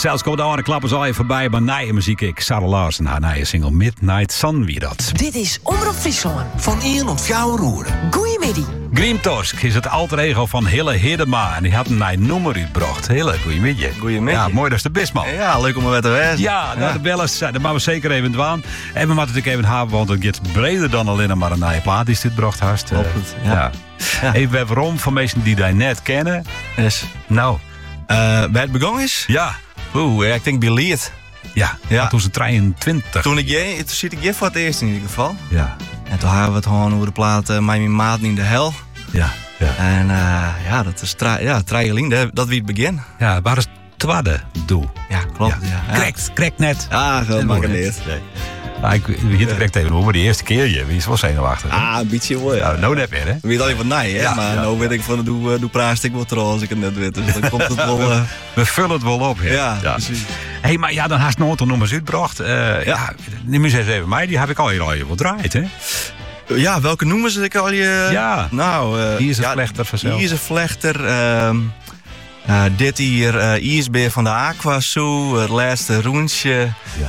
Zelfs komt de klappers al even voorbij, maar nieuwe muziek ik. Sarah Larsen, haar nieuwe single Midnight Sun wie dat. Dit is Omroep Friesland. Van 1 tot 4 uur. Goeiemiddag. Grimtorsk is het alter ego van Hille Hiddema. En die had een nummer uitgebracht. Hille, goeiemiddag. Goeiemiddag. Ja, mooi dat is de Bisman. Ja, leuk om er weer te wezen. Ja, nou, de bellers, daar maken we zeker even dwaan. En we moeten het natuurlijk even hebben, want het gaat breder dan alleen maar een nieuwe plaat die dit bracht hast. Klopt, ja. Even waarom van mensen die die net kennen. Yes. Nou. Bij het begonnen is? Ja. Ja, ik denk Billiet. Ja, toen ze 23. Toen zit ik je voor het eerst in ieder geval. Ja. En toen hebben we het gewoon over de plaat Mijn Maat in de Hel. Ja. En dat is Trailien, dat wie het begin. Ja, waar is het tweede doel? Ja, klopt. Ja. Krekt net. Dat maakt het niet. Ik hier direct even over de eerste keer. Wie is wel zenuwachtig? Een beetje mooi. Ja, nou net weer, hè? Weet alleen van nee, hè? Ja, maar nou weet ik van doe praat ik wel trouw als ik het net weet. Dus dan komt het wel. We vullen het wel op, hè? Ja, precies. Hey, maar ja, dan haast nooit een nummers uitgebracht. Neem eens even mij, die heb ik al hier wel draait, hè? Ja, welke noemen ze ik al je? Ja. Nou, hier is een vlechter vanzelf. Hier is een vlechter. Dit hier, ISB van de Aqua Zoo, het laatste roentje.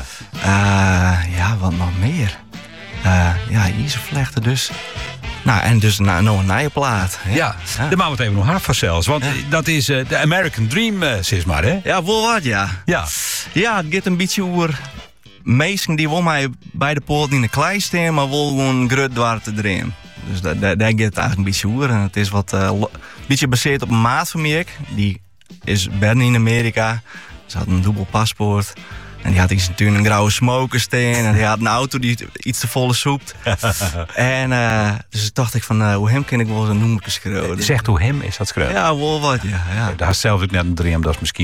Wat nog meer? Hier is een vlechter dus. Nou, en dus nog een nieuwe plaat. Ja, daar maken we het even nog hard voor zelfs. Want dat is de American Dream, zeg maar, hè? Ja, wel wat, ja. Ja, het gaat een beetje over mensen die wel mij bij de poort in de klei staan, maar wel gewoon grut dwars te draaien. Dus daar gaat het eigenlijk een beetje over. En het is wat een beetje gebaseerd op een maat van mij. Die is ben in Amerika. Ze had een dubbel paspoort. En die had in zijn tuin een grauwe smoker staan. En die had een auto die iets te volle soept. En dus dacht ik van, hoe hem ken ik wel eens een noemer schreeuwen. Zegt hoe hem is dat schreeuwen? Ja, wel wat, ja. Daar is zelf ook net een dream, dat is misschien